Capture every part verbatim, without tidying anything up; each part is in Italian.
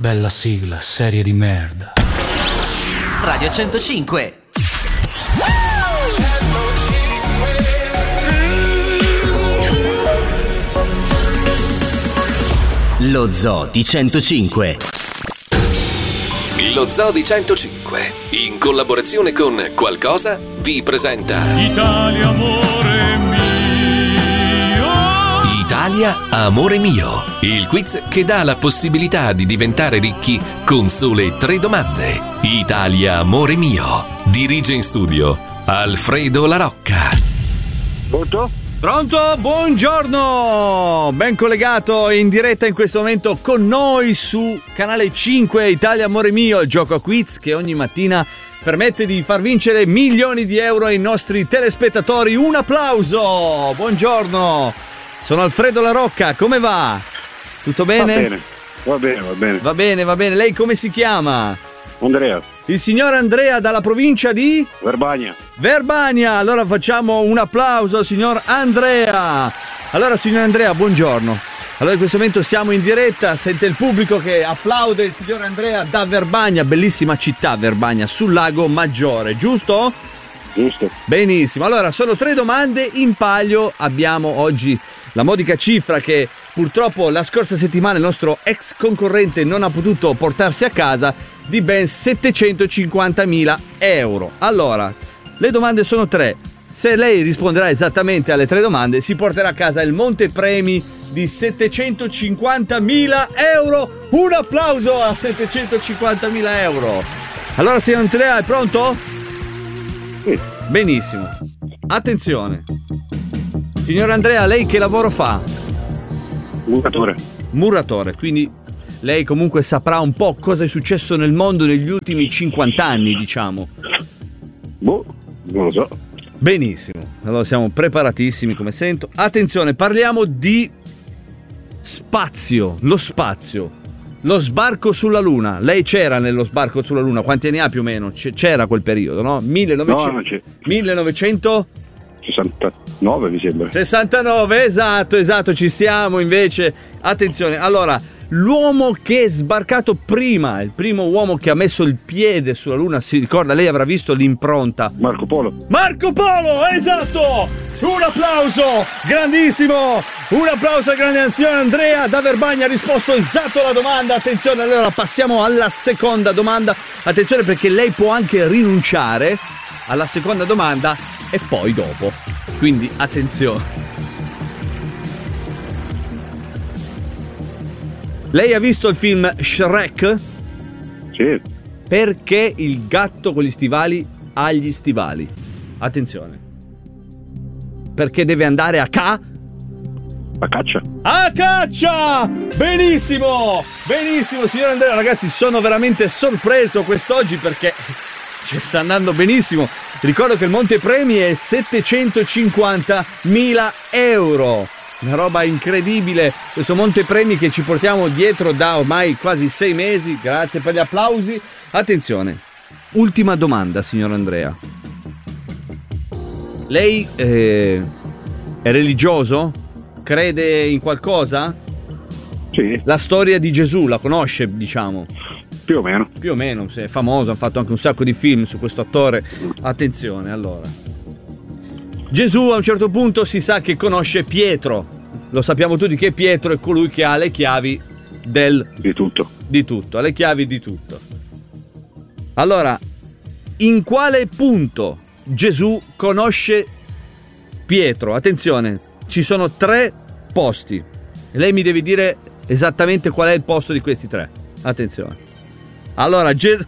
Bella sigla, serie di merda. Radio centocinque. Lo Zoo di centocinque. Lo Zoo di centocinque, in collaborazione con Qualcosa, vi presenta Italia amore mio. Italia amore mio, il quiz che dà la possibilità di diventare ricchi con sole tre domande. Italia amore mio. Dirige in studio Alfredo La Rocca. Pronto? Pronto? Buongiorno! Ben collegato in diretta in questo momento con noi su Canale cinque Italia Amore Mio, il gioco a quiz che ogni mattina permette di far vincere milioni di euro ai nostri telespettatori. Un applauso! Buongiorno! Sono Alfredo La Rocca, come va? Tutto bene? Va bene, va bene, va bene. Va bene, va bene. Lei come si chiama? Andrea. Il signor Andrea dalla provincia di? Verbania. Verbania, allora facciamo un applauso al signor Andrea. Allora signor Andrea, buongiorno. Allora in questo momento siamo in diretta, sente il pubblico che applaude il signor Andrea da Verbania, bellissima città Verbania, sul lago Maggiore, giusto? Giusto. Benissimo, allora sono tre domande in palio, abbiamo oggi la modica cifra che purtroppo la scorsa settimana il nostro ex concorrente non ha potuto portarsi a casa, di ben settecentocinquantamila euro. Allora, le domande sono tre. Se lei risponderà esattamente alle tre domande, si porterà a casa il montepremi di settecentocinquantamila euro. Un applauso a settecentocinquantamila euro. Allora, signor Andrea, è pronto? Sì. Benissimo. Attenzione. Signor Andrea, lei che lavoro fa? Muratore. Muratore, quindi lei comunque saprà un po' cosa è successo nel mondo negli ultimi cinquanta anni, diciamo. Boh, non lo so. Benissimo, allora siamo preparatissimi come sento. Attenzione, parliamo di spazio, lo spazio, lo sbarco sulla Luna. Lei c'era nello sbarco sulla Luna, quanti anni ha più o meno? C- c'era quel periodo, no? millenovecento No, non c'è. millenovecento sessantanove mi sembra. sessantanove, esatto, esatto, ci siamo invece. Attenzione, allora, l'uomo che è sbarcato prima, il primo uomo che ha messo il piede sulla Luna, si ricorda, lei avrà visto l'impronta. Marco Polo. Marco Polo, esatto! Un applauso, grandissimo! Un applauso al grande signor Andrea da Verbania, ha risposto esatto alla domanda. Attenzione, allora passiamo alla seconda domanda. Attenzione perché lei può anche rinunciare alla seconda domanda e poi dopo. Quindi attenzione. Lei ha visto il film Shrek? Sì. Perché il gatto con gli stivali ha gli stivali? Attenzione. Perché deve andare a ca? A caccia. A caccia! Benissimo! Benissimo, signor Andrea. Ragazzi, sono veramente sorpreso quest'oggi perché ci sta andando benissimo. Ricordo che il montepremi è settecentocinquantamila euro. Una roba incredibile, questo montepremi che ci portiamo dietro da ormai quasi sei mesi. Grazie per gli applausi. Attenzione, ultima domanda, signor Andrea. Lei eh, è religioso? Crede in qualcosa? Sì. La storia di Gesù la conosce, diciamo? Più o meno. Più o meno, è famoso, hanno fatto anche un sacco di film su questo attore. Attenzione, allora. Gesù a un certo punto si sa che conosce Pietro. Lo sappiamo tutti che Pietro è colui che ha le chiavi del... Di tutto. Di tutto, ha le chiavi di tutto. Allora, in quale punto Gesù conosce Pietro? Attenzione, ci sono tre posti. E lei mi deve dire esattamente qual è il posto di questi tre. Attenzione. Allora, Ge-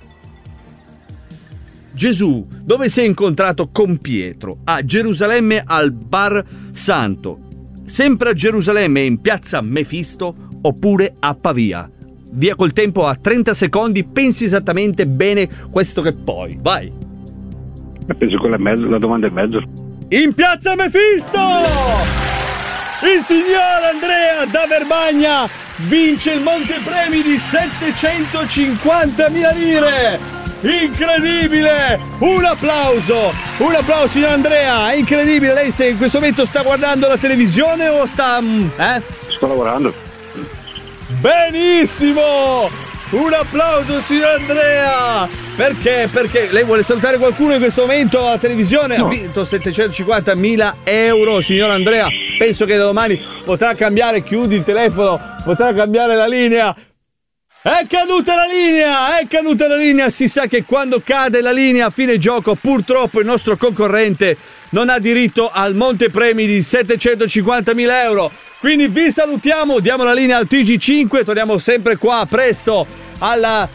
Gesù, dove si è incontrato con Pietro? A Gerusalemme al Bar Santo, sempre a Gerusalemme in piazza Mefisto oppure a Pavia? Via col tempo a trenta secondi, pensi esattamente bene questo che poi. Vai. Penso quella è mezzo, la domanda è mezzo. In piazza Mefisto! Il signor Andrea da Verbania vince il montepremi di settecentocinquantamila lire! Incredibile! Un applauso! Un applauso, signor Andrea! È incredibile! Lei se in questo momento sta guardando la televisione o sta... eh? Sto lavorando. Benissimo! Un applauso, signor Andrea! Perché? Perché lei vuole salutare qualcuno in questo momento alla televisione? No. Ha vinto settecentocinquantamila euro, signor Andrea. Penso che da domani potrà cambiare, chiudi il telefono, potrà cambiare la linea. È caduta la linea, è caduta la linea. Si sa che quando cade la linea a fine gioco, purtroppo il nostro concorrente non ha diritto al montepremi di settecentocinquantamila euro. Quindi vi salutiamo, diamo la linea al T G cinque, torniamo sempre qua presto alla...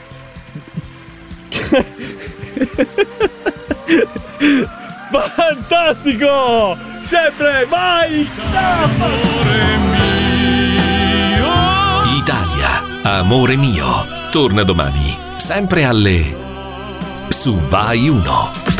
Fantastico! Sempre, vai! Italia, amore mio, torna domani, sempre alle... su Vai uno.